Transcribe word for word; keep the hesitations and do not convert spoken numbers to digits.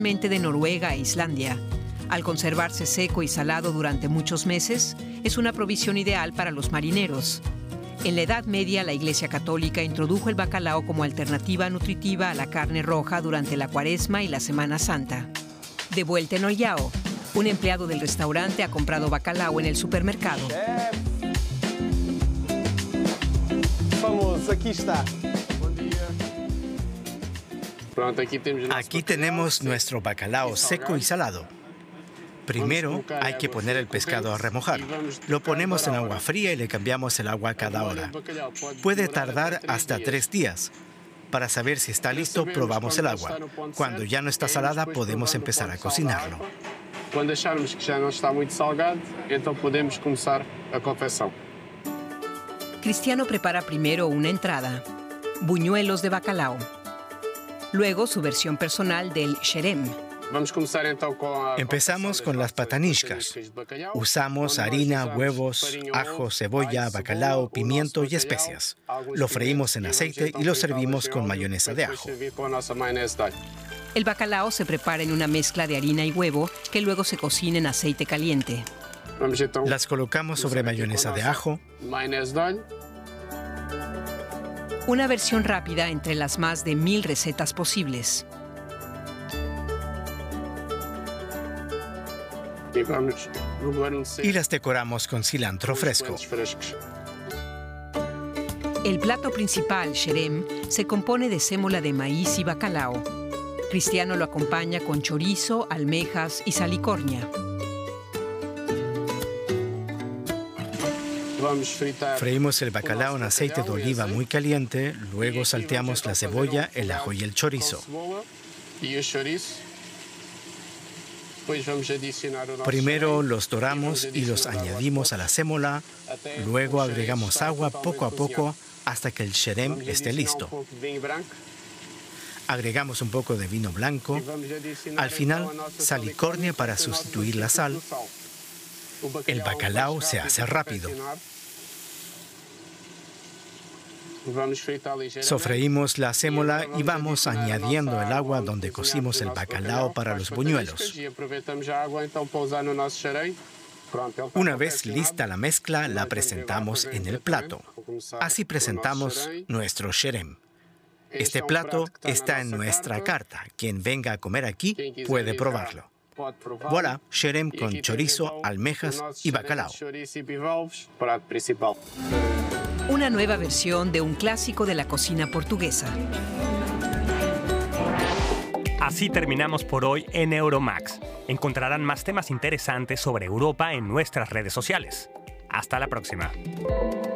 de Noruega e Islandia. Al conservarse seco y salado durante muchos meses, es una provisión ideal para los marineros. En la Edad Media, la Iglesia Católica introdujo el bacalao como alternativa nutritiva a la carne roja durante la Cuaresma y la Semana Santa. De vuelta en Ollao, un empleado del restaurante ha comprado bacalao en el supermercado. Chef. Vamos, aquí está. Aquí tenemos nuestro bacalao seco y salado. Primero hay que poner el pescado a remojar. Lo ponemos en agua fría y le cambiamos el agua cada hora. Puede tardar hasta tres días. Para saber si está listo, probamos el agua. Cuando ya no está salada, podemos empezar a cocinarlo. Cuando acharmos que ya no está muy salgado, entonces podemos comenzar a confección. Cristiano prepara primero una entrada, buñuelos de bacalao. Luego su versión personal del xerem. Empezamos con las patanishkas. Usamos harina, huevos, ajo, cebolla, bacalao, pimiento y especias. Lo freímos en aceite y lo servimos con mayonesa de ajo. El bacalao se prepara en una mezcla de harina y huevo que luego se cocina en aceite caliente. Las colocamos sobre mayonesa de ajo. Una versión rápida entre las más de mil recetas posibles. Y las decoramos con cilantro fresco. El plato principal, xerem, se compone de sémola de maíz y bacalao. Cristiano lo acompaña con chorizo, almejas y salicornia. Freímos el bacalao en aceite de oliva muy caliente, luego salteamos la cebolla, el ajo y el chorizo. Primero los doramos y los añadimos a la sémola, luego agregamos agua poco a poco hasta que el xerem esté listo. Agregamos un poco de vino blanco, al final salicornia para sustituir la sal. El bacalao se hace rápido. Sofreímos la sémola y vamos añadiendo el agua donde cocimos el bacalao para los buñuelos. Una vez lista la mezcla, la presentamos en el plato. Así presentamos nuestro xerem. Este plato está en nuestra carta. Quien venga a comer aquí puede probarlo. Voilà, xerem con chorizo, almejas y bacalao. Una nueva versión de un clásico de la cocina portuguesa. Así terminamos por hoy en Euromax. Encontrarán más temas interesantes sobre Europa en nuestras redes sociales. Hasta la próxima.